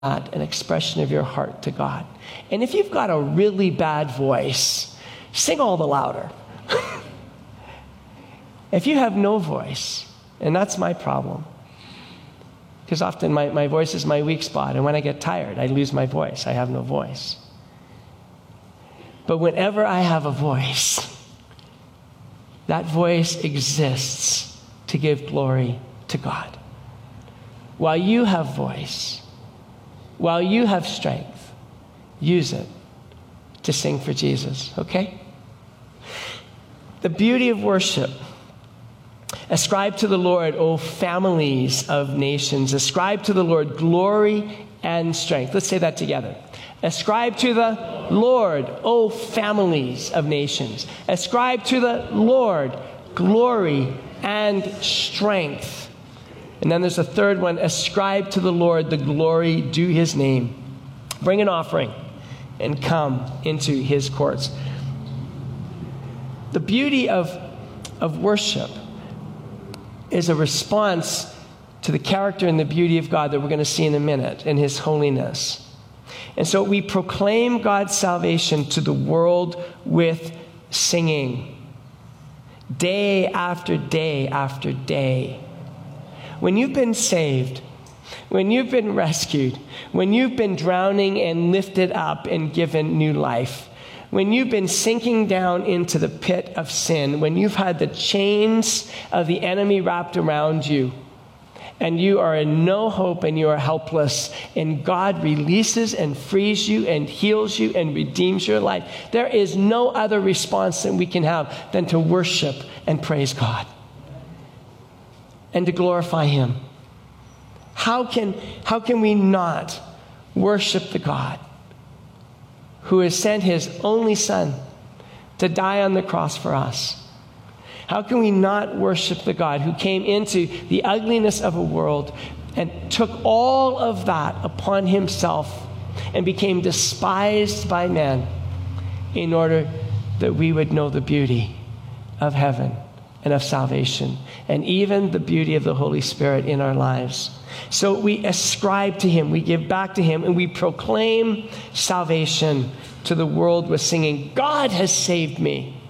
an expression of your heart to God. And if you've got a really bad voice, sing all the louder. If you have no voice, and that's my problem, because often my voice is my weak spot, and when I get tired, I lose my voice. I have no voice. But whenever I have a voice, that voice exists to give glory to God. While you have voice, while you have strength, use it to sing for Jesus, okay? The beauty of worship. Ascribe to the Lord, O families of nations. Ascribe to the Lord glory and strength. Let's say that together. Ascribe to the Lord, O families of nations. Ascribe to the Lord glory and strength. And then there's a third one. Ascribe to the Lord the glory due his name. Bring an offering and come into his courts. The beauty of worship is a response to the character and the beauty of God that we're going to see in a minute, in his holiness. And so we proclaim God's salvation to the world with singing, day after day after day. When you've been saved, when you've been rescued, when you've been drowning and lifted up and given new life, when you've been sinking down into the pit of sin, when you've had the chains of the enemy wrapped around you, and you are in no hope and you are helpless, and God releases and frees you and heals you and redeems your life, there is no other response that we can have than to worship and praise God and to glorify him. How can we not worship the God who has sent his only Son to die on the cross for us? How can we not worship the God who came into the ugliness of a world and took all of that upon himself and became despised by men in order that we would know the beauty of heaven and of salvation and even the beauty of the Holy Spirit in our lives? So we ascribe to him, we give back to him, and we proclaim salvation to the world with singing, God has saved me.